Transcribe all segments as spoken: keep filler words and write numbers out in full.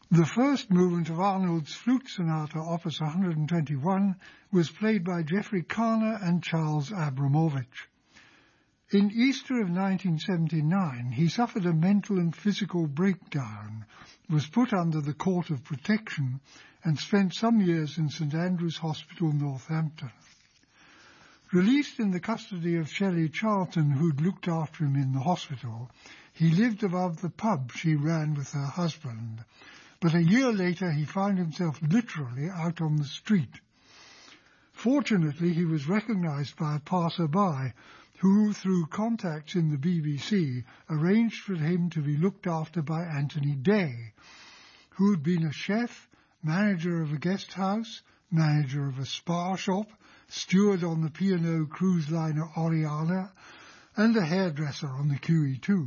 The first movement of Arnold's Flute Sonata, Opus one hundred twenty-one, was played by Jeffrey Karner and Charles Abramovich. In Easter of nineteen seventy-nine, he suffered a mental and physical breakdown, was put under the Court of Protection, and spent some years in St Andrew's Hospital, Northampton. Released in the custody of Shelley Charlton, who'd looked after him in the hospital, he lived above the pub she ran with her husband. But a year later he found himself literally out on the street. Fortunately, he was recognised by a passer-by who, through contacts in the B B C, arranged for him to be looked after by Anthony Day, who had been a chef, manager of a guest house, manager of a spa shop, steward on the P and O cruise liner Oriana, and a hairdresser on the Q E two.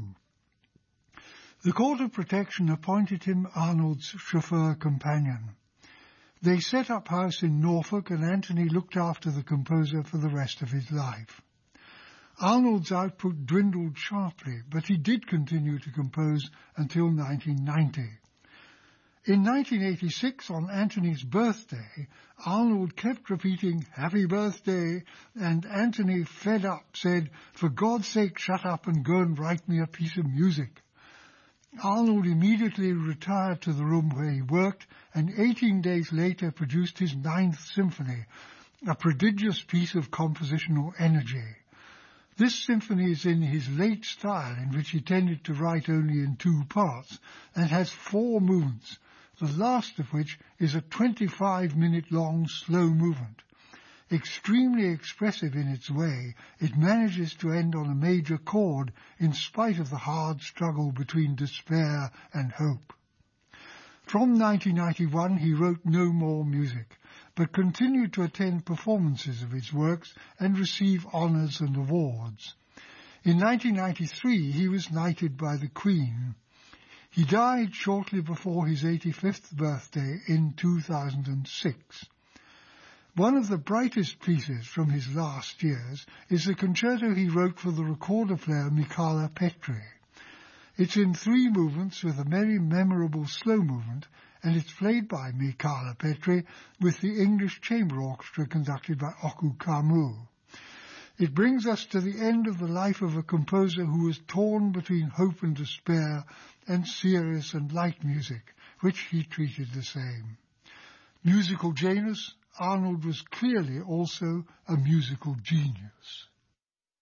The Court of Protection appointed him Arnold's chauffeur companion. They set up house in Norfolk, and Anthony looked after the composer for the rest of his life. Arnold's output dwindled sharply, but he did continue to compose until nineteen ninety. In nineteen eighty-six, on Anthony's birthday, Arnold kept repeating, "Happy birthday," and Anthony, fed up, said, "For God's sake, shut up and go and write me a piece of music." Arnold immediately retired to the room where he worked, and eighteen days later produced his Ninth Symphony, a prodigious piece of compositional energy. This symphony is in his late style, in which he tended to write only in two parts, and has four movements, the last of which is a twenty-five minute long slow movement. Extremely expressive in its way, it manages to end on a major chord in spite of the hard struggle between despair and hope. From nineteen ninety-one he wrote no more music, but continued to attend performances of his works and receive honours and awards. In nineteen ninety-three he was knighted by the Queen. He died shortly before his eighty-fifth birthday in two thousand six. One of the brightest pieces from his last years is the concerto he wrote for the recorder player Michala Petri. It's in three movements with a very memorable slow movement, and it's played by Michala Petri with the English Chamber Orchestra conducted by Oku Kamu. It brings us to the end of the life of a composer who was torn between hope and despair and serious and light music, which he treated the same. Musical Janus, Arnold was clearly also a musical genius.